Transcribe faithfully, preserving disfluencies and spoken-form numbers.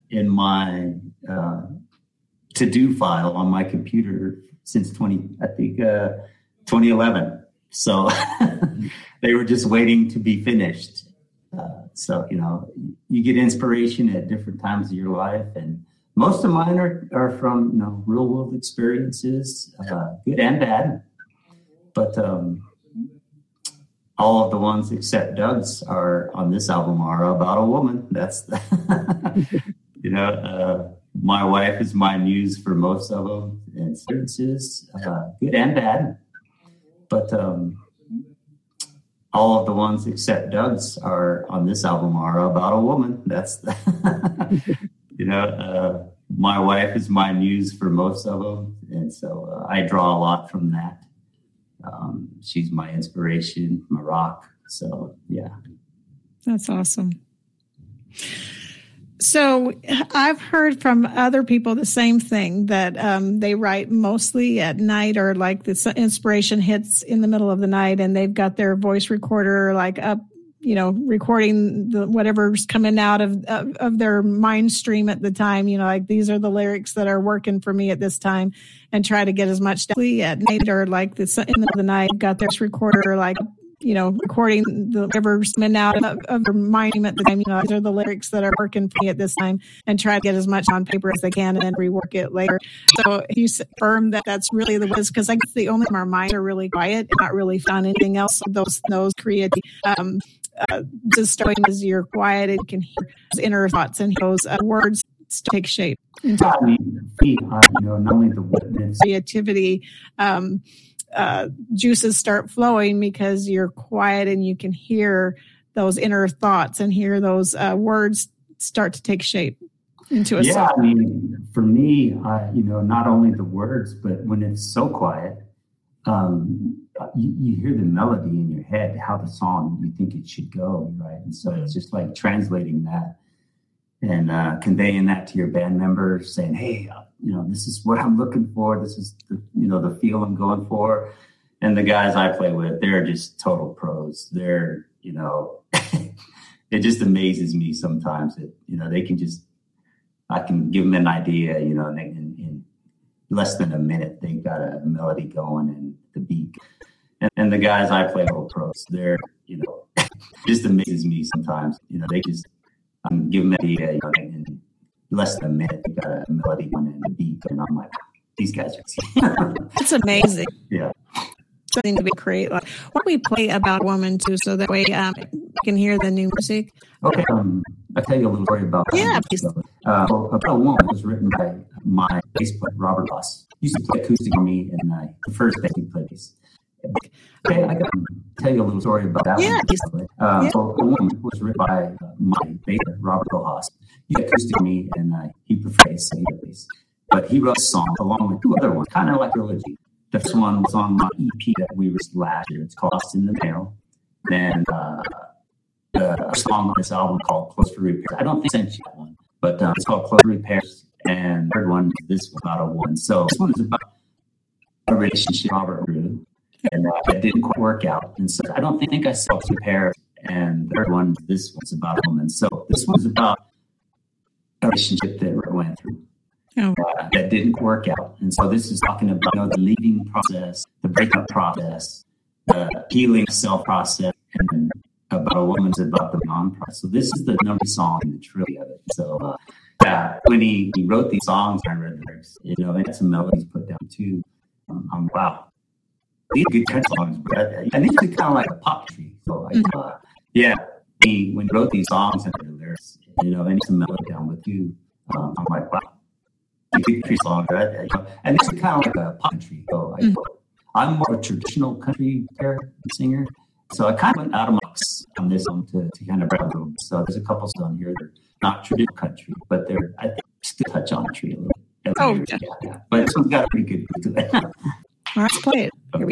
in my uh, to-do file on my computer since twenty, I think uh, twenty eleven. So they were just waiting to be finished. Uh, so, you know, you get inspiration at different times of your life. And most of mine are, are from, you know, real world experiences, uh, good and bad. But um, all of the ones except Doug's are on this album are about a woman. That's, the you know, uh, my wife is my muse for most of them. And experiences, uh, good and bad. But um, all of the ones except Doug's are on this album are about a woman. That's, the you know, uh, my wife is my muse for most of them. And so uh, I draw a lot from that. Um, she's my inspiration, my rock. So, yeah. That's awesome. So I've heard from other people the same thing, that um, they write mostly at night, or like the inspiration hits in the middle of the night and they've got their voice recorder like up, you know, recording the whatever's coming out of, of, of their mind stream at the time, you know, like these are the lyrics that are working for me at this time, and try to get as much at night, or like the in the middle of the night, got their recorder like, you know, recording the whatever's coming out of, of their mind at the time, you know, these are the lyrics that are working for me at this time, and try to get as much on paper as they can and then rework it later. So you confirm that that's really the was, because I guess the only time our minds are really quiet, not really found anything else. Those those creative um, uh, just showing as you're quiet and you can hear those inner thoughts and those uh, words take shape. I mean, you know, not only the witness creativity. Um, Uh, juices start flowing because you're quiet and you can hear those inner thoughts and hear those uh, words start to take shape into a yeah, song. I mean, for me, I, you know, not only the words, but when it's so quiet, um, you, you hear the melody in your head, how the song you think it should go, right? And so it's just like translating that and uh, conveying that to your band members, saying, hey, uh, you know, this is what I'm looking for. This is, the, you know, the feel I'm going for. And the guys I play with, they're just total pros. They're, you know, it just amazes me sometimes that, you know, they can just, I can give them an idea, you know, and they, in, in less than a minute, they've got a melody going and the beat. And, and the guys I play with, pros, they're, you know, it just amazes me sometimes, you know, they just, I can give them an idea, you know, in less than a minute, they got a melody going and a beat, and I'm like, these guys are. That's amazing. Yeah. Something to be create. Like, why don't we play About a Woman too, so that way um, you can hear the new music? Okay. Um, I'll tell you a little story about that. Yeah, please. Uh, About a Woman was written by my bass player, Robert Ross. He used to play acoustic for me, and uh, the first bass he played bass. Okay, I got to tell you a little story about that yeah, one. Um, yeah. So, A Woman was written by uh, my bass player, Robert Ross. He played acoustic for me, and uh, he preferred bass, so he played bass. But he wrote a song along with two other ones, kind of like Trilogy. The first one was on my E P that we released last year. It's called Lost in the Mail. Then uh, the song on this album called Close for Repairs. I don't think I sent you that one, but uh, it's called Close for Repairs. And the third one, this was about a woman. So this one is about a relationship Robert grew, and uh, it didn't quite work out. And so I don't think I saw Close for Repairs. And the third one, this one's about a woman. So this one's about a relationship that Rick went through. Uh, that didn't work out. And so this is talking about, you know, the leaving process, the breakup process, the healing self process, and then About a Woman's about the beyond process. So this is the number song in the trilogy of it. So uh, yeah, when he, he wrote these songs, I read the lyrics, you know, and had some melodies put down too. Um, I'm wow, these are good country songs, but and these are kind of like a pop tree. So like, uh, yeah, he when he wrote these songs and the lyrics, you know, and some melody down with you, um, I'm like, wow. Country song, right? And it's kind of like a pop country. So I, mm-hmm. I'm more a traditional country player and singer, so I kind of went out of my box on this one to, to kind of break a little bit. So there's a couple songs on here that are not traditional country, but they're I think still touch on country a little bit. Oh, yeah. yeah, yeah. But this one's got a pretty good beat to it. All right, let's play it. Here we